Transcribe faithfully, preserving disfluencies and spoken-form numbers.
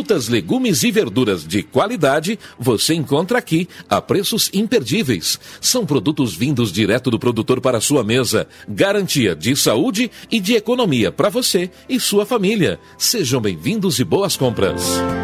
Frutas, legumes e verduras de qualidade você encontra aqui a preços imperdíveis. São produtos vindos direto do produtor para a sua mesa. Garantia de saúde e de economia para você e sua família. Sejam bem-vindos e boas compras.